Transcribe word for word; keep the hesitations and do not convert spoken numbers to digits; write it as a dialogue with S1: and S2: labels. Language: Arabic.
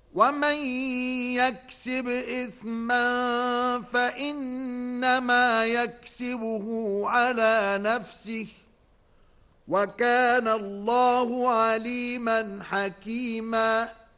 S1: ومن يكسب إثما فإنما يكسبه على نفسه وكان الله عليما حكيما